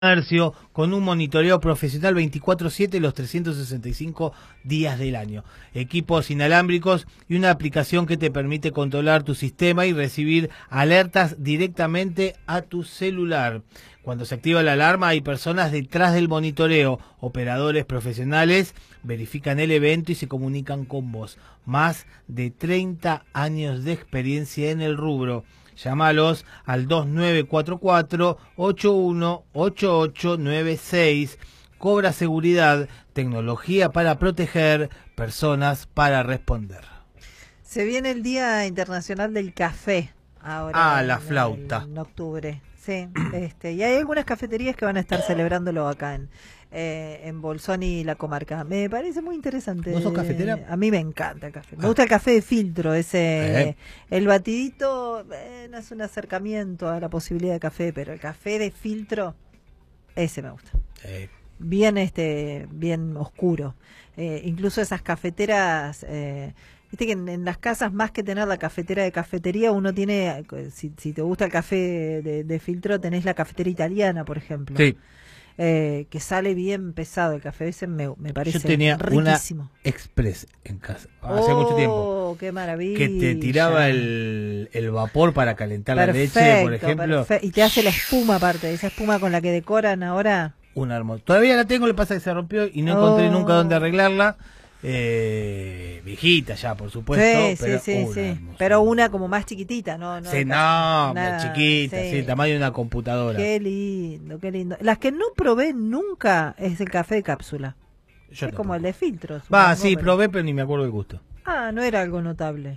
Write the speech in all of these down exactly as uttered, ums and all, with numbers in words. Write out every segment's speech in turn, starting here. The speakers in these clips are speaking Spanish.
comercio con un monitoreo profesional veinticuatro siete los trescientos sesenta y cinco días del año. Equipos inalámbricos y una aplicación que te permite controlar tu sistema y recibir alertas directamente a tu celular. Cuando se activa la alarma hay personas detrás del monitoreo, operadores profesionales, verifican el evento y se comunican con vos. Más de treinta años de experiencia en el rubro. Llámalos al dos nueve cuatro cuatro, ocho uno ocho ocho nueve seis. Cobra Seguridad, tecnología para proteger, personas para responder. Se viene el Día Internacional del Café ahora. Ah, la en, flauta. En octubre, sí. este, y hay algunas cafeterías que van a estar celebrándolo acá en, eh, en Bolsón y la comarca. Me parece muy interesante. ¿Vos sos cafetera? A mí me encanta el café. Me Ah. gusta el café de filtro, ese Eh. el batidito eh, no es un acercamiento a la posibilidad de café, pero el café de filtro, ese me gusta. Eh. Bien, este, bien oscuro. Eh, incluso esas cafeteras, eh, viste que en, en las casas, más que tener la cafetera de cafetería, uno tiene, si, si te gusta el café de, de filtro, tenés la cafetera italiana, por ejemplo. Sí. Eh, que sale bien pesado el café, ese me, me parece Yo tenía riquísimo. una Express en casa hace oh, mucho tiempo. Qué maravilla. Que te tiraba el, el vapor para calentar perfecto, la leche, por ejemplo. Perfecto. Y te hace la espuma aparte, esa espuma con la que decoran ahora. Una hermosa. Todavía la tengo, le pasa que se rompió y no encontré oh. nunca dónde arreglarla. Eh, viejita ya, por supuesto. Sí, pero sí, sí, una sí. hermosa. Pero una como más chiquitita, ¿no? no Sí, no, nada, chiquita, sí. sí, tamaño de una computadora. Qué lindo, qué lindo. Las que no probé nunca es el café de cápsula. Yo es tampoco. como el de filtros. Va, supongo, sí, pero... probé, pero ni me acuerdo del gusto. Ah, no era algo notable.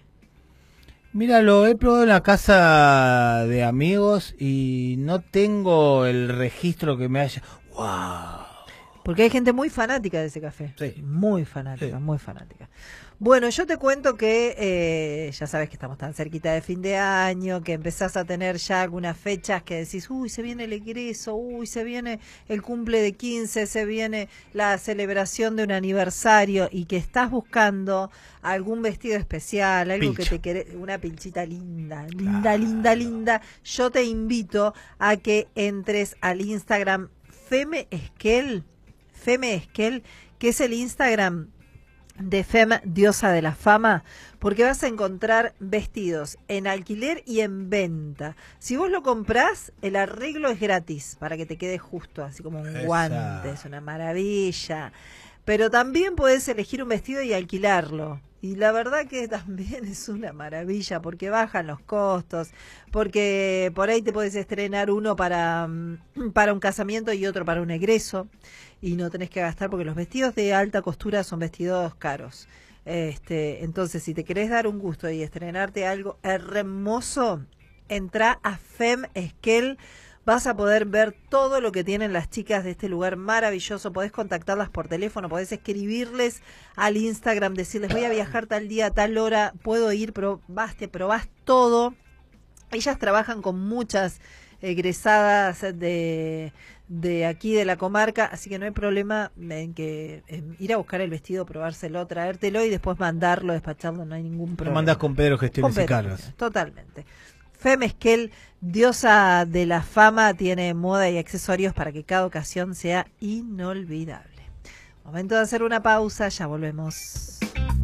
Mira, lo he probado en la casa de amigos y no tengo el registro que me haya... ¡Wow! Porque hay gente muy fanática de ese café. Sí. Muy fanática, Sí. muy fanática. Bueno, yo te cuento que eh, ya sabes que estamos tan cerquita de fin de año, que empezás a tener ya algunas fechas que decís, uy, se viene el egreso, uy, se viene el cumple de quince, se viene la celebración de un aniversario y que estás buscando algún vestido especial, algo Pilcha. que te querés, una pilchita linda, linda, Claro. linda, linda. Yo te invito a que entres al Instagram Feme Esquel, Feme Esquel, que es el Instagram de Fem, diosa de la fama, porque vas a encontrar vestidos en alquiler y en venta. Si vos lo comprás, el arreglo es gratis, para que te quede justo, así como un Esa. guante, es una maravilla. Pero también podés elegir un vestido y alquilarlo. Y la verdad que también es una maravilla, porque bajan los costos, porque por ahí te podés estrenar uno para, para un casamiento y otro para un egreso, y no tenés que gastar, porque los vestidos de alta costura son vestidos caros. Este, entonces, si te querés dar un gusto y estrenarte algo hermoso, entrá a Fem Esquel. Vas a poder ver todo lo que tienen las chicas de este lugar maravilloso. Podés contactarlas por teléfono, podés escribirles al Instagram, decirles voy a viajar tal día, tal hora, puedo ir, probaste, probás todo. Ellas trabajan con muchas egresadas de, de aquí de la comarca, así que no hay problema en que en ir a buscar el vestido, probárselo, traértelo y después mandarlo, despacharlo, no hay ningún problema. Lo mandás con Pedro Gestiones Con y Pedro, Carlos. totalmente. Fem Esquel, diosa de la fama, tiene moda y accesorios para que cada ocasión sea inolvidable. Momento de hacer una pausa, ya volvemos.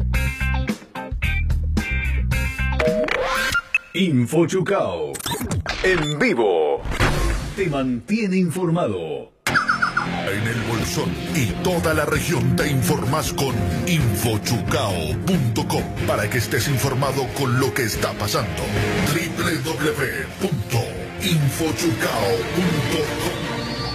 Infochucao. En vivo. Te mantiene informado. En el Bolsón y toda la región te informás con infochucao punto com para que estés informado con lo que está pasando. doble u doble u doble u punto infochucao punto com.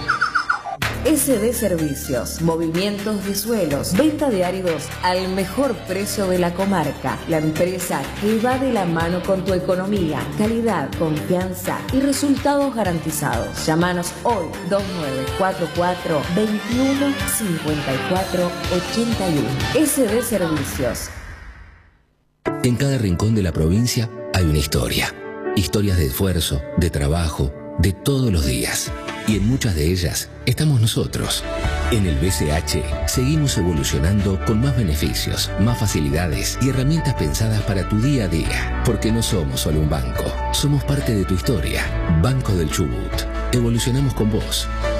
S D Servicios, movimientos de suelos, venta de áridos al mejor precio de la comarca. La empresa que va de la mano con tu economía, calidad, confianza y resultados garantizados. Llámanos hoy dos nueve cuatro cuatro, veintiuno cincuenta y cuatro ochenta y uno. S D Servicios. En cada rincón de la provincia hay una historia. Historias de esfuerzo, de trabajo, de todos los días. Y en muchas de ellas estamos nosotros. En el B C H seguimos evolucionando con más beneficios, más facilidades y herramientas pensadas para tu día a día. Porque no somos solo un banco, somos parte de tu historia. Banco del Chubut. Evolucionamos con vos.